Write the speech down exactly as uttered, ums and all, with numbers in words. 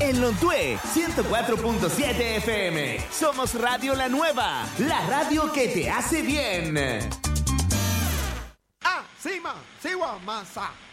en Lontué, ciento cuatro punto siete F M. Somos Radio La Nueva, la radio que te hace bien. Ah, sí, ma, sí, wa, masa.